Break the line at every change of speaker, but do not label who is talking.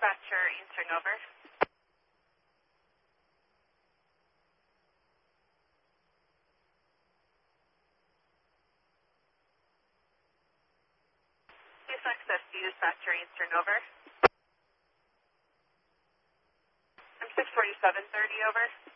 Dispatcher Eastern, over. Please access to Dispatcher Eastern, over. I'm 64730, over.